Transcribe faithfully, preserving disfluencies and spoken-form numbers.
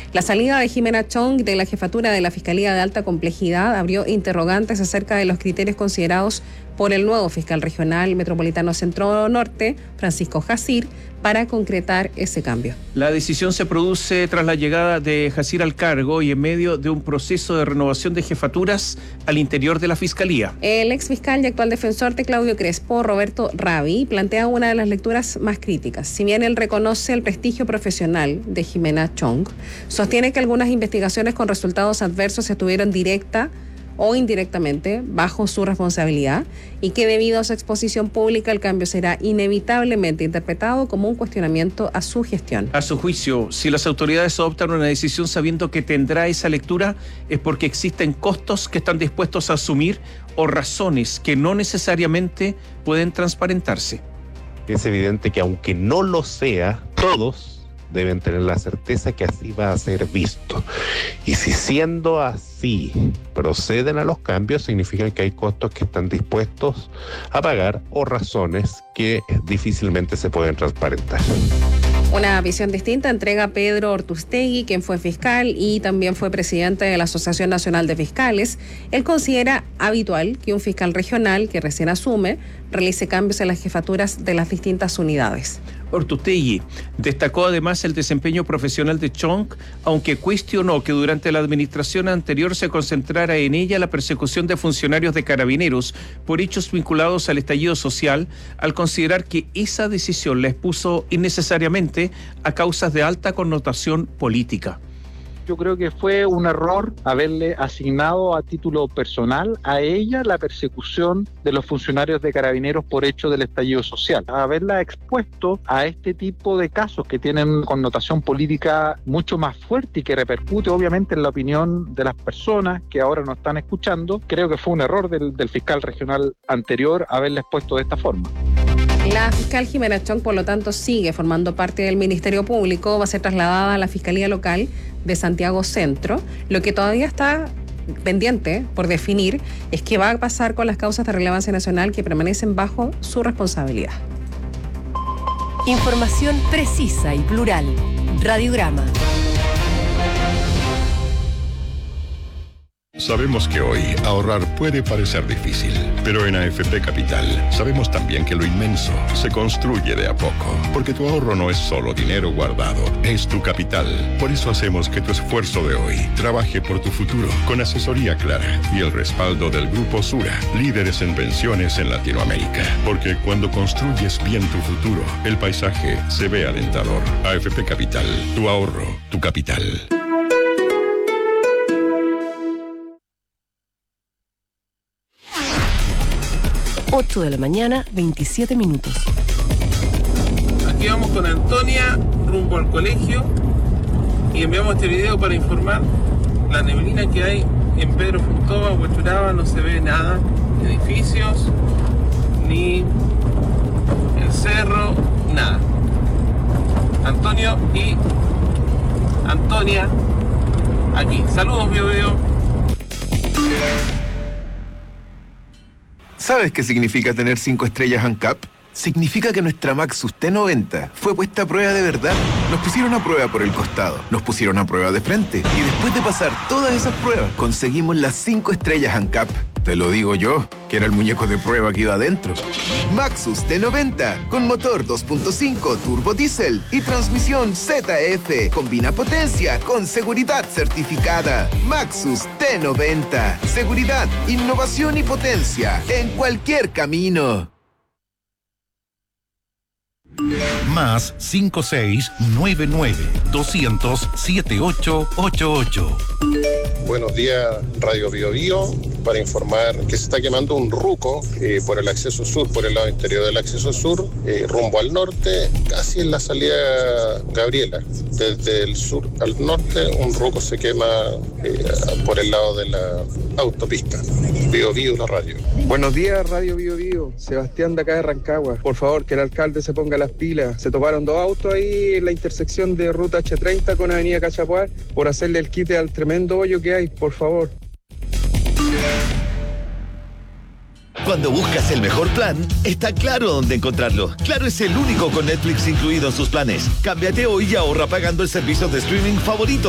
La salida de Jimena Chong de la jefatura de la Fiscalía de Alta Complejidad abrió interrogantes acerca de los criterios considerados por el nuevo fiscal regional metropolitano Centro Norte, Francisco Jacir, para concretar ese cambio. La decisión se produce tras la llegada de Jacir al cargo y en medio de un proceso de renovación de jefaturas al interior de la Fiscalía. El ex fiscal y actual defensor de Claudio Crespo, Roberto Ravi, plantea una de las lecturas más críticas. Si bien él reconoce el prestigio profesional de Jimena Chong, sostiene que algunas investigaciones con resultados adversos estuvieron directa o indirectamente bajo su responsabilidad y que debido a su exposición pública el cambio será inevitablemente interpretado como un cuestionamiento a su gestión. A su juicio, si las autoridades adoptan una decisión sabiendo que tendrá esa lectura, es porque existen costos que están dispuestos a asumir o razones que no necesariamente pueden transparentarse. Es evidente que aunque no lo sea, todos deben tener la certeza que así va a ser visto. Y si siendo así proceden a los cambios, significa que hay costos que están dispuestos a pagar o razones que difícilmente se pueden transparentar. Una visión distinta entrega Pedro Ortustegui, quien fue fiscal y también fue presidente de la Asociación Nacional de Fiscales. Él considera habitual que un fiscal regional que recién asume realice cambios en las jefaturas de las distintas unidades. Ortustegui destacó además el desempeño profesional de Chong, aunque cuestionó que durante la administración anterior se concentrara en ella la persecución de funcionarios de Carabineros por hechos vinculados al estallido social, al considerar que esa decisión la expuso innecesariamente a causas de alta connotación política. Yo creo que fue un error haberle asignado a título personal a ella la persecución de los funcionarios de Carabineros por hecho del estallido social. Haberla expuesto a este tipo de casos que tienen connotación política mucho más fuerte y que repercute obviamente en la opinión de las personas que ahora nos están escuchando, creo que fue un error del, del fiscal regional anterior haberla expuesto de esta forma. La fiscal Jimena Chong, por lo tanto, sigue formando parte del Ministerio Público, va a ser trasladada a la Fiscalía Local de Santiago Centro. Lo que todavía está pendiente por definir es qué va a pasar con las causas de relevancia nacional que permanecen bajo su responsabilidad. Información precisa y plural. Radiograma. Sabemos que hoy ahorrar puede parecer difícil, pero en A F P Capital sabemos también que lo inmenso se construye de a poco, porque tu ahorro no es solo dinero guardado, es tu capital. Por eso hacemos que tu esfuerzo de hoy trabaje por tu futuro, con asesoría clara y el respaldo del Grupo Sura, líderes en pensiones en Latinoamérica. Porque cuando construyes bien tu futuro, el paisaje se ve alentador. A F P Capital, tu ahorro, tu capital. ocho de la mañana, veintisiete minutos. Aquí vamos con Antonia rumbo al colegio y enviamos este video para informar la neblina que hay en Pedro Fructova, Huechuraba. No se ve nada, ni edificios, ni el cerro, nada. Antonio y Antonia aquí. Saludos, Bio Bio. ¿Sabes qué significa tener cinco estrellas ANCAP? Significa que nuestra Maxus T noventa fue puesta a prueba de verdad. Nos pusieron a prueba por el costado, nos pusieron a prueba de frente y después de pasar todas esas pruebas, conseguimos las cinco estrellas ANCAP. Te lo digo yo, que era el muñeco de prueba que iba adentro. Maxus T noventa, con motor dos punto cinco turbo diésel y transmisión Z F. Combina potencia con seguridad certificada. Maxus T noventa. Seguridad, innovación y potencia en cualquier camino. Más cinco seis nueve nueve doscientos siete ocho ocho ocho. Buenos días, Radio Bio Bio, para informar que se está quemando un ruco eh, por el acceso sur, por el lado interior del acceso sur, eh, rumbo al norte, casi en la salida Gabriela. Desde el sur al norte, un ruco se quema eh, por el lado de la autopista. Bio Bio, la radio. Buenos días, Radio Bio Bio. Sebastián de acá de Rancagua. Por favor, que el alcalde se ponga las pilas. Se toparon dos autos ahí en la intersección de Ruta H treinta con Avenida Cachapuar por hacerle el quite al tremendo hoyo que hay, por favor. Cuando buscas el mejor plan, está Claro dónde encontrarlo. Claro es el único con Netflix incluido en sus planes. Cámbiate hoy y ahorra pagando el servicio de streaming favorito